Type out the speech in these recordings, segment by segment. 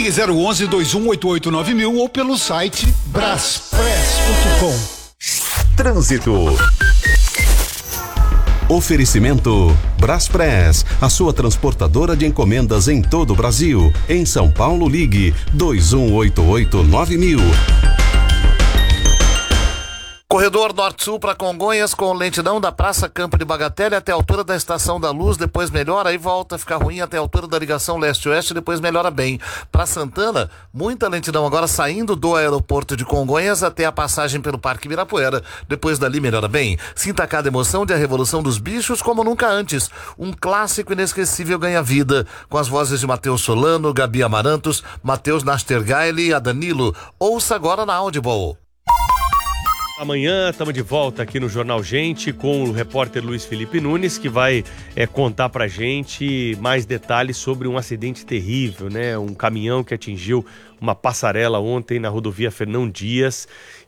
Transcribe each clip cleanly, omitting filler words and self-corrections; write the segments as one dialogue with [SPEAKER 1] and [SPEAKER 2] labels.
[SPEAKER 1] Ligue 011-2188-9000 ou pelo site braspress.com.
[SPEAKER 2] Trânsito. Oferecimento Braspress, a sua transportadora de encomendas em todo o Brasil. Em São Paulo, ligue 2188-9000.
[SPEAKER 3] Corredor Norte-Sul para Congonhas com lentidão da Praça Campo de Bagatelle até a altura da Estação da Luz, depois melhora, aí volta a ficar ruim até a altura da ligação leste-oeste, depois melhora bem. Para Santana, muita lentidão agora saindo do aeroporto de Congonhas até a passagem pelo Parque Ibirapuera, depois dali melhora bem. Sinta cada emoção de A Revolução dos Bichos como nunca antes. Um clássico inesquecível ganha vida, com as vozes de Matheus Solano, Gabi Amarantos, Matheus Nastergaile e Danilo. Ouça agora na Audible.
[SPEAKER 4] Amanhã estamos de volta aqui no Jornal Gente com o repórter Luiz Felipe Nunes, que vai contar pra gente mais detalhes sobre um acidente terrível, né? Um caminhão que atingiu uma passarela ontem na rodovia Fernão Dias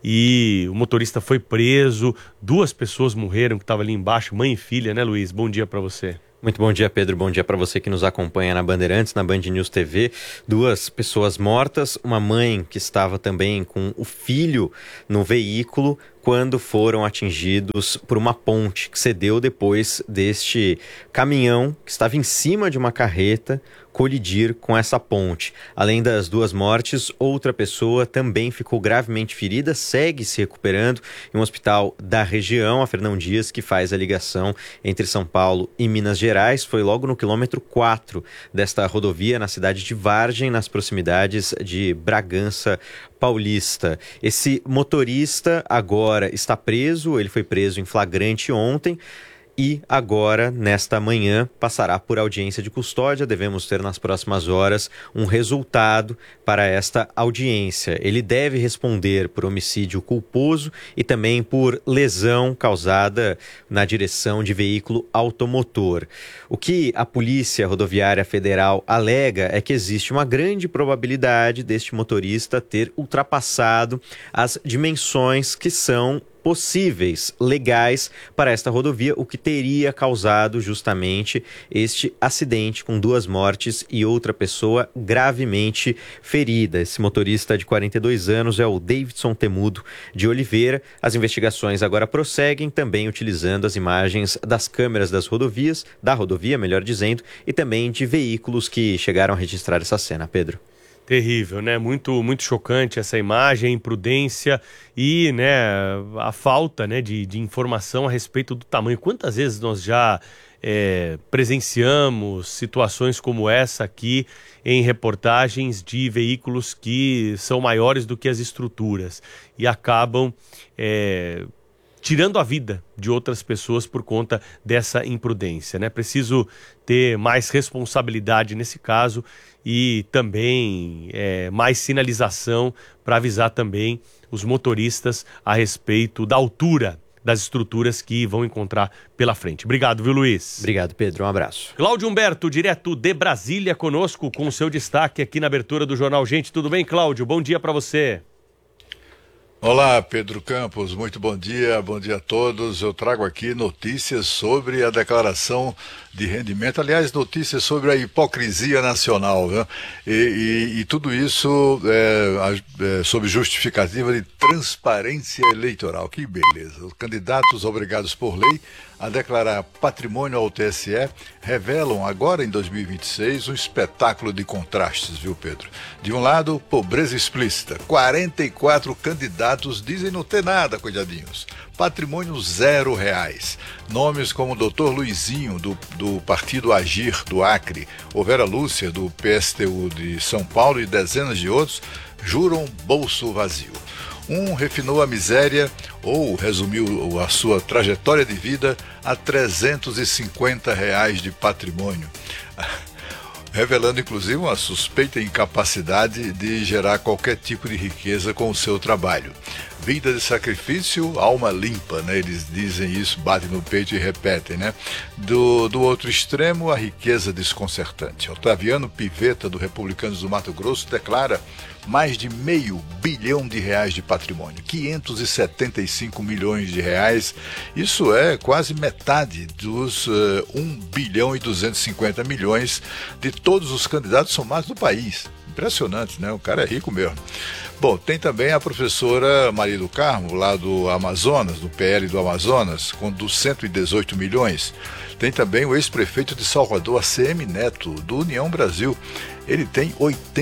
[SPEAKER 4] e o motorista foi preso, 2 pessoas morreram que estavam ali embaixo, mãe e filha, né, Luiz? Bom dia pra você.
[SPEAKER 5] Muito bom dia, Pedro. Bom dia para você que nos acompanha na Bandeirantes, na Band News TV. 2 pessoas mortas, uma mãe que estava também com o filho no veículo quando foram atingidos por uma ponte que cedeu depois deste caminhão que estava em cima de uma carreta colidir com essa ponte. Além das 2 mortes, outra pessoa também ficou gravemente ferida, segue se recuperando em um hospital da região, a Fernão Dias, que faz a ligação entre São Paulo e Minas Gerais. Foi logo no quilômetro 4 desta rodovia, na cidade de Vargem, nas proximidades de Bragança Paulista. Esse motorista agora está preso, ele foi preso em flagrante ontem e agora, nesta manhã, passará por audiência de custódia. Devemos ter nas próximas horas um resultado para esta audiência. Ele deve responder por homicídio culposo e também por lesão causada na direção de veículo automotor. O que a Polícia Rodoviária Federal alega é que existe uma grande probabilidade deste motorista ter ultrapassado as dimensões que são possíveis, legais para esta rodovia, o que teria causado justamente este acidente com 2 mortes e outra pessoa gravemente ferida. Esse motorista de 42 anos é o Davidson Temudo de Oliveira. As investigações agora prosseguem, também utilizando as imagens das câmeras das rodovias, da rodovia, melhor dizendo, e também de veículos que chegaram a registrar essa cena. Pedro.
[SPEAKER 4] Terrível, né? Muito, muito chocante essa imagem, a imprudência e, né, a falta, né, de informação a respeito do tamanho. Quantas vezes nós já presenciamos situações como essa aqui em reportagens de veículos que são maiores do que as estruturas e acabam tirando a vida de outras pessoas por conta dessa imprudência, né? Preciso ter mais responsabilidade nesse caso e também mais sinalização para avisar também os motoristas a respeito da altura das estruturas que vão encontrar pela frente. Obrigado, viu, Luiz?
[SPEAKER 5] Obrigado, Pedro. Um abraço.
[SPEAKER 4] Cláudio Humberto, direto de Brasília, conosco com o seu destaque aqui na abertura do Jornal Gente. Tudo bem, Cláudio? Bom dia para você.
[SPEAKER 6] Olá, Pedro Campos, muito bom dia a todos. Eu trago aqui notícias sobre a declaração de rendimento, aliás, notícias sobre a hipocrisia nacional, né? E tudo isso sob justificativa de transparência eleitoral. Que beleza! Os candidatos obrigados por lei a declarar patrimônio ao TSE revelam agora em 2026 um espetáculo de contrastes, viu, Pedro? De um lado, pobreza explícita. 44 candidatos dizem não ter nada, coitadinhos. Patrimônio R$0. Nomes como o Dr. Luizinho, do Partido Agir, do Acre, ou Vera Lúcia, do PSTU de São Paulo e dezenas de outros, juram bolso vazio. Um refinou a miséria ou resumiu a sua trajetória de vida a R$350 de patrimônio, revelando inclusive uma suspeita incapacidade de gerar qualquer tipo de riqueza com o seu trabalho. Vida de sacrifício, alma limpa, né? Eles dizem isso, batem no peito e repetem, né? Do outro extremo, a riqueza desconcertante. Otaviano Pivetta, do Republicanos do Mato Grosso, declara mais de R$500 bilhão de patrimônio, 575 milhões de reais. Isso é quase metade dos 1 bilhão e 250 milhões de todos os candidatos somados do país. Impressionante, né? O cara é rico mesmo. Bom, tem também a professora Maria do Carmo, lá do Amazonas, do PL do Amazonas, com 118 milhões. Tem também o ex-prefeito de Salvador, ACM Neto, do União Brasil. Ele tem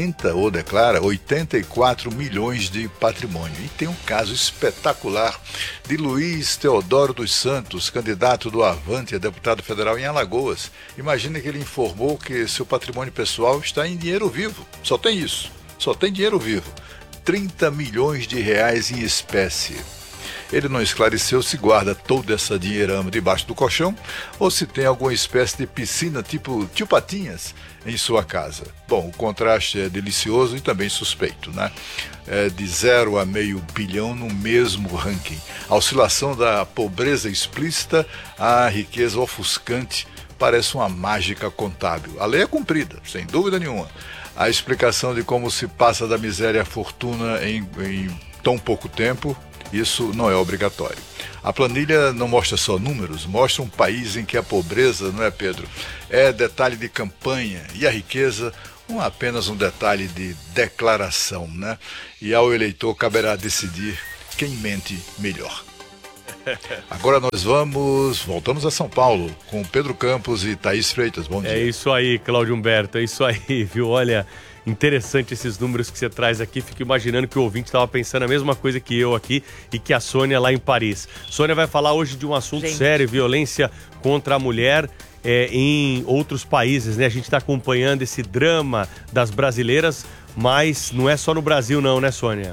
[SPEAKER 6] 84 milhões de patrimônio. E tem um caso espetacular de Luiz Teodoro dos Santos, candidato do Avante a deputado federal em Alagoas. Imagina que ele informou que seu patrimônio pessoal está em dinheiro vivo. Só tem isso. Só tem dinheiro vivo. 30 milhões de reais em espécie. Ele não esclareceu se guarda toda essa dinheirama debaixo do colchão ou se tem alguma espécie de piscina tipo Tio Patinhas em sua casa. Bom, o contraste é delicioso e também suspeito, né? É de 0 a meio bilhão no mesmo ranking. A oscilação da pobreza explícita à riqueza ofuscante parece uma mágica contábil. A lei é cumprida, sem dúvida nenhuma. A explicação de como se passa da miséria à fortuna em tão pouco tempo, isso não é obrigatório. A planilha não mostra só números, mostra um país em que a pobreza, não é, Pedro, é detalhe de campanha e a riqueza apenas um detalhe de declaração, né? E ao eleitor caberá decidir quem mente melhor. Agora nós voltamos a São Paulo com Pedro Campos e Thaís Freitas. Bom dia.
[SPEAKER 4] É isso aí, Cláudio Humberto, é isso aí, viu? Olha, interessante esses números que você traz aqui. Fico imaginando que o ouvinte estava pensando a mesma coisa que eu aqui e que a Sônia lá em Paris. Sônia vai falar hoje de um assunto sério, violência contra a mulher em outros países, né? A gente está acompanhando esse drama das brasileiras, mas não é só no Brasil não, né, Sônia?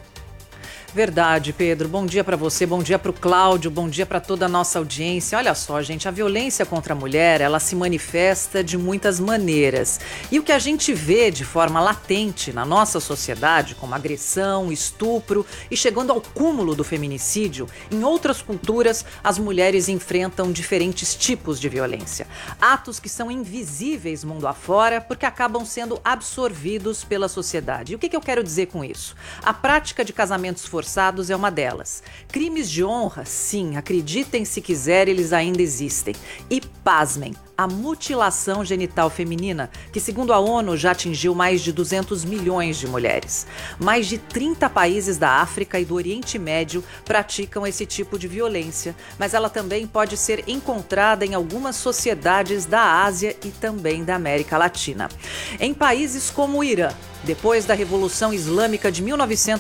[SPEAKER 7] Verdade, Pedro. Bom dia para você, bom dia para o Cláudio, bom dia para toda a nossa audiência. Olha só, gente, a violência contra a mulher, ela se manifesta de muitas maneiras. E o que a gente vê de forma latente na nossa sociedade, como agressão, estupro e chegando ao cúmulo do feminicídio, em outras culturas, as mulheres enfrentam diferentes tipos de violência. Atos que são invisíveis mundo afora porque acabam sendo absorvidos pela sociedade. E o que eu quero dizer com isso? A prática de casamentos forçados é uma delas. Crimes de honra, sim, acreditem se quiser, eles ainda existem. E pasmem, a mutilação genital feminina, que segundo a ONU já atingiu mais de 200 milhões de mulheres. Mais de 30 países da África e do Oriente Médio praticam esse tipo de violência, mas ela também pode ser encontrada em algumas sociedades da Ásia e também da América Latina. Em países como o Irã, depois da Revolução Islâmica de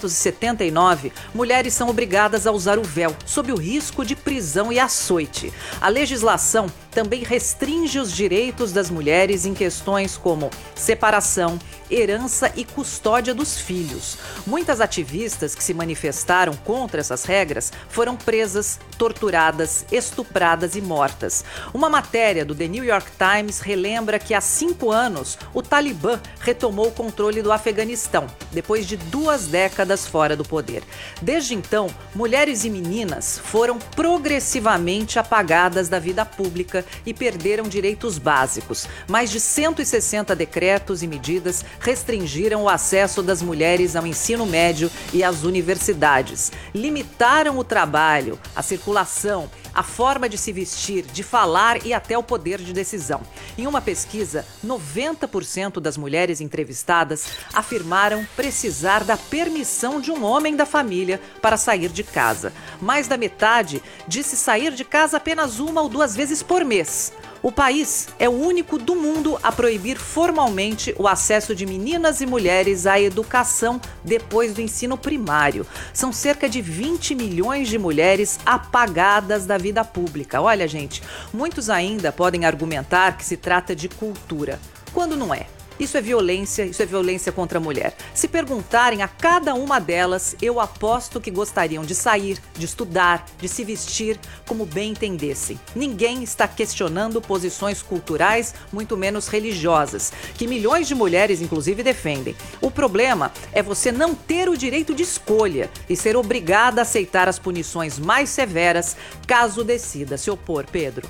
[SPEAKER 7] 1979, mulheres são obrigadas a usar o véu, sob o risco de prisão e açoite. A legislação também restringe os direitos das mulheres em questões como separação, herança e custódia dos filhos. Muitas ativistas que se manifestaram contra essas regras foram presas, torturadas, estupradas e mortas. Uma matéria do The New York Times relembra que há 5 anos o Talibã retomou o controle do Afeganistão, depois de 2 décadas fora do poder. Desde então, mulheres e meninas foram progressivamente apagadas da vida pública e perderam direitos básicos. Mais de 160 decretos e medidas restringiram o acesso das mulheres ao ensino médio e às universidades. Limitaram o trabalho, a circulação, a forma de se vestir, de falar e até o poder de decisão. Em uma pesquisa, 90% das mulheres entrevistadas afirmaram precisar da permissão de um homem da família para sair de casa. Mais da metade disse sair de casa apenas 1 ou 2 vezes por mês. O país é o único do mundo a proibir formalmente o acesso de meninas e mulheres à educação depois do ensino primário. São cerca de 20 milhões de mulheres apagadas da vida pública. Olha, gente, muitos ainda podem argumentar que se trata de cultura, quando não é. Isso é violência contra a mulher. Se perguntarem a cada uma delas, eu aposto que gostariam de sair, de estudar, de se vestir como bem entendessem. Ninguém está questionando posições culturais, muito menos religiosas, que milhões de mulheres, inclusive, defendem. O problema é você não ter o direito de escolha e ser obrigada a aceitar as punições mais severas caso decida se opor, Pedro.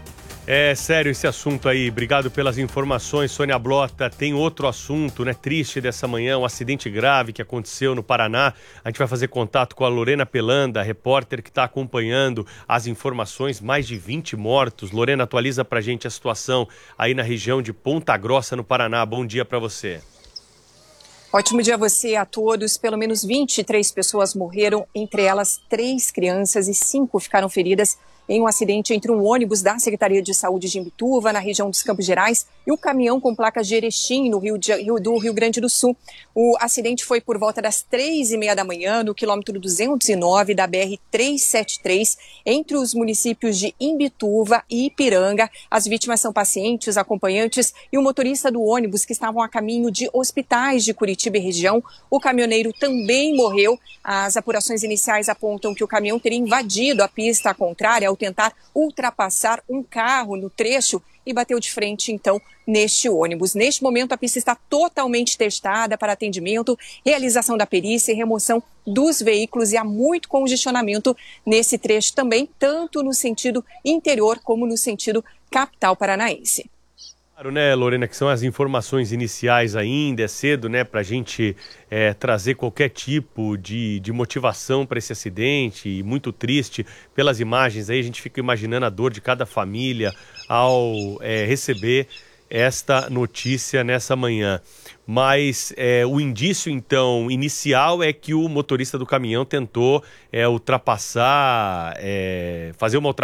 [SPEAKER 4] É sério esse assunto aí, obrigado pelas informações, Sônia Blota. Tem outro assunto, né, triste dessa manhã, um acidente grave que aconteceu no Paraná. A gente vai fazer contato com a Lorena Pelanda, repórter que está acompanhando as informações, mais de 20 mortos. Lorena, atualiza pra gente a situação aí na região de Ponta Grossa, no Paraná. Bom dia para você.
[SPEAKER 8] Ótimo dia a você e a todos. Pelo menos 23 pessoas morreram, entre elas 3 crianças e 5 ficaram feridas em um acidente entre um ônibus da Secretaria de Saúde de Imbituva, na região dos Campos Gerais, e um caminhão com placas de Erechim, no Rio Grande do Sul. O acidente foi por volta das 3h30 da manhã, no quilômetro 209 da BR-373, entre os municípios de Imbituva e Ipiranga. As vítimas são pacientes, acompanhantes e o motorista do ônibus que estavam a caminho de hospitais de Curitiba e região. O caminhoneiro também morreu. As apurações iniciais apontam que o caminhão teria invadido a pista contrária ao tentar ultrapassar um carro no trecho e bateu de frente, então, neste ônibus. Neste momento, a pista está totalmente testada para atendimento, realização da perícia e remoção dos veículos, e há muito congestionamento nesse trecho também, tanto no sentido interior como no sentido capital paranaense.
[SPEAKER 4] Claro, né, Lorena, que são as informações iniciais ainda, é cedo, né, para a gente trazer qualquer tipo de motivação para esse acidente, e muito triste pelas imagens aí, a gente fica imaginando a dor de cada família ao receber esta notícia nessa manhã. Mas o indício, então, inicial é que o motorista do caminhão tentou ultrapassar, fazer uma ultrapassagem